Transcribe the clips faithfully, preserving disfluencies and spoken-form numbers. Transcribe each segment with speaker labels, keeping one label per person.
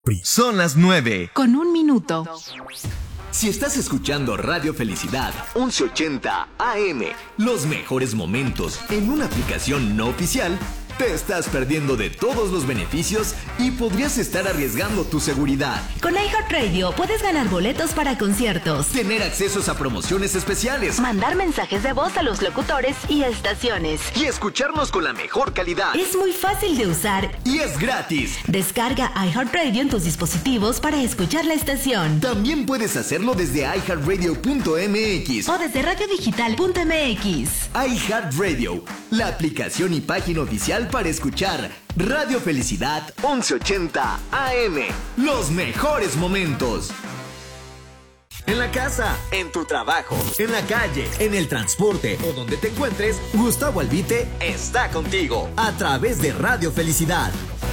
Speaker 1: Son las nueve.
Speaker 2: Con un minuto.
Speaker 1: Si estás escuchando Radio Felicidad once ochenta A M, los mejores momentos en una aplicación no oficial, te estás perdiendo de todos los beneficios y podrías estar arriesgando tu seguridad.
Speaker 3: Con iHeartRadio puedes ganar boletos para conciertos,
Speaker 1: tener accesos a promociones especiales,
Speaker 3: mandar mensajes de voz a los locutores y estaciones,
Speaker 1: y escucharnos con la mejor calidad.
Speaker 3: Es muy fácil de usar
Speaker 1: y es gratis.
Speaker 3: Descarga iHeartRadio en tus dispositivos para escuchar la estación.
Speaker 1: También puedes hacerlo desde i heart radio punto m x
Speaker 3: o desde radio digital punto m x.
Speaker 1: iHeartRadio, la aplicación y página oficial para escuchar Radio Felicidad once ochenta A M. Los mejores momentos. En la casa, en tu trabajo, en la calle, en el transporte o donde te encuentres, Gustavo Albite está contigo a través de Radio Felicidad.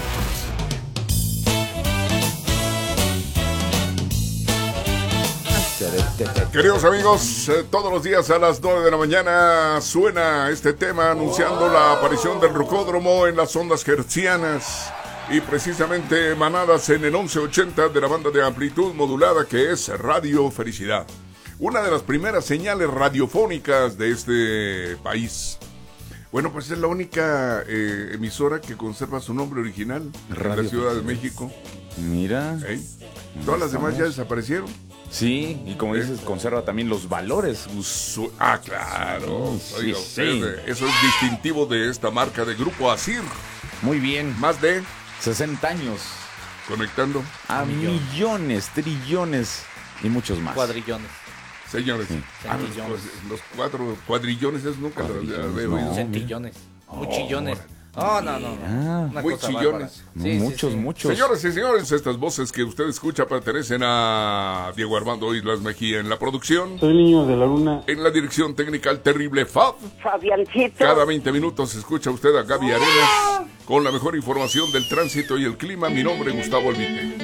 Speaker 4: Queridos amigos, eh, todos los días a las nueve de la mañana suena este tema anunciando la aparición del Rucódromo en las ondas hertzianas y precisamente emanadas en el once ochenta de la banda de amplitud modulada que es Radio Felicidad, una de las primeras señales radiofónicas de este país. Bueno, pues es la única eh, emisora que conserva su nombre original Radio en la Ciudad de México.
Speaker 5: Mira.
Speaker 4: ¿Eh? Todas las demás ya desaparecieron.
Speaker 5: Sí, y como dices, conserva también los valores.
Speaker 4: Su, ah, claro.
Speaker 5: Sí,
Speaker 4: Oiga,
Speaker 5: sí,
Speaker 4: usted,
Speaker 5: sí.
Speaker 4: Eso es distintivo de esta marca de Grupo Asir.
Speaker 5: Muy bien.
Speaker 4: Más de
Speaker 5: sesenta años.
Speaker 4: Conectando
Speaker 5: a millones, trillones y muchos más.
Speaker 6: Cuadrillones.
Speaker 4: Señores,
Speaker 6: Sí.
Speaker 4: ah, los, los cuatro cuadrillones es nunca los veo.
Speaker 5: no.
Speaker 6: Centillones. Muchillones. Oh, no, no, no.
Speaker 5: Ah,
Speaker 6: Una
Speaker 4: muy
Speaker 6: cosa
Speaker 4: chillones.
Speaker 6: bárbara. Sí,
Speaker 5: muchos,
Speaker 6: sí, sí.
Speaker 5: muchos.
Speaker 4: Señores y señores, estas voces que usted escucha pertenecen a Diego Armando Islas Mejía en la producción.
Speaker 7: Soy niño de la luna.
Speaker 4: En la dirección técnica el terrible Fab.
Speaker 8: Fabiancito.
Speaker 4: Cada veinte minutos escucha usted a Gaby Arenas con la mejor información del tránsito y el clima. Mi nombre es Gustavo Albite.